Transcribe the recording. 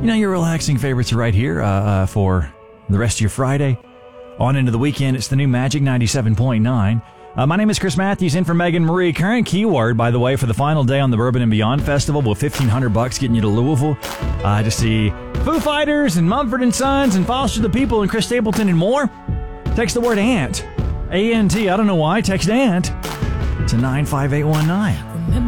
You know, your relaxing favorites are right here for the rest of your Friday. On into the weekend, it's the new Magic 97.9. My name is Chris Matthews, in for Megan Marie. Current keyword, by the way, for the final day on the Bourbon and Beyond Festival, with $1,500 getting you to Louisville to see Foo Fighters and Mumford & Sons and Foster the People and Chris Stapleton and more. Text the word ANT. A-N-T. I don't know why. Text ANT to 95819.